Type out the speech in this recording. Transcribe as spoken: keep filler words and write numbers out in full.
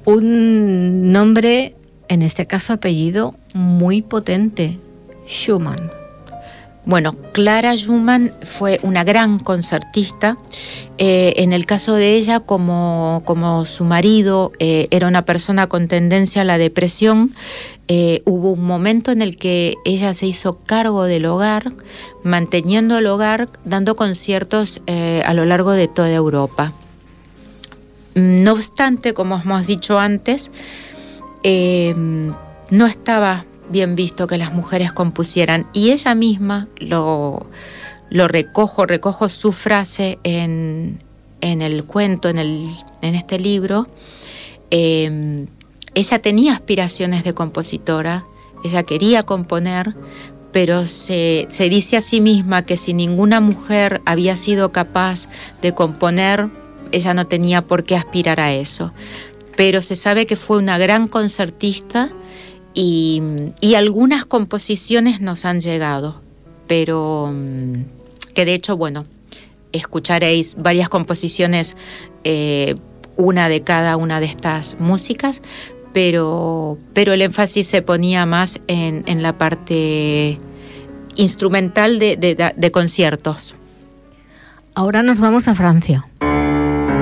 un nombre, en este caso apellido, muy potente, Schumann. Bueno, Clara Schumann fue una gran concertista. Eh, en el caso de ella, como, como su marido eh, era una persona con tendencia a la depresión, eh, hubo un momento en el que ella se hizo cargo del hogar, manteniendo el hogar, dando conciertos eh, a lo largo de toda Europa. No obstante, como hemos dicho antes, eh, no estaba bien visto que las mujeres compusieran, y ella misma lo, lo recojo, recojo su frase en, en el cuento, en, el, en este libro. Eh, ella tenía aspiraciones de compositora, ella quería componer, pero se, se dice a sí misma que si ninguna mujer había sido capaz de componer, ella no tenía por qué aspirar a eso. Pero se sabe que fue una gran concertista. Y, y algunas composiciones nos han llegado, pero que de hecho, bueno, escucharéis varias composiciones, eh, una de cada una de estas músicas, pero, pero el énfasis se ponía más en, en la parte instrumental de, de, de conciertos. Ahora nos vamos a Francia.